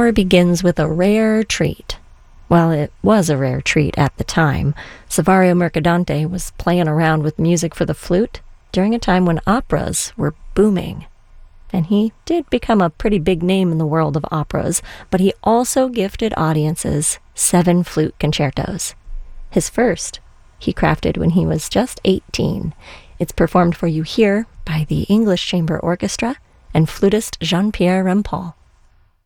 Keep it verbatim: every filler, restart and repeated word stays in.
hour begins with a rare treat. Well, it was a rare treat at the time. Saverio Mercadante was playing around with music for the flute during a time when operas were booming. And he did become a pretty big name in the world of operas, but he also gifted audiences seven flute concertos. His first he crafted when he was just eighteen. It's performed for you here by the English Chamber Orchestra and flutist Jean-Pierre Rampal.